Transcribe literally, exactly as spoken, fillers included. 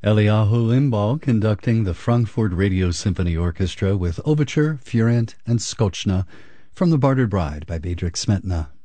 Eliyahu Limbal conducting the Frankfurt Radio Symphony Orchestra with Overture, Furent, and Skochna from The Bartered Bride by Bedřich Smetana.